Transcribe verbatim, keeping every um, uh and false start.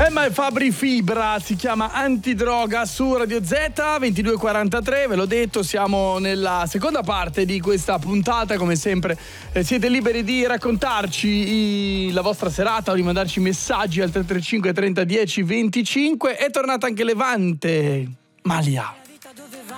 Emma e Fabri Fibra, si chiama Antidroga su Radio Z, ventidue e quarantatré, ve l'ho detto, siamo nella seconda parte di questa puntata, come sempre eh, siete liberi di raccontarci i, la vostra serata o di mandarci messaggi al tre tre cinque trenta dieci venticinque. È tornata anche Levante Malia.